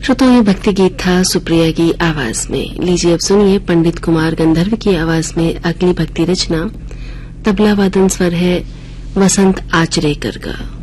श्रोताओं, ये भक्ति गीत था सुप्रिया की आवाज में। लीजिए अब सुनिए पंडित कुमार गंधर्व की आवाज में अगली भक्ति रचना। तबला वादन स्वर है वसंत आचरेकर का।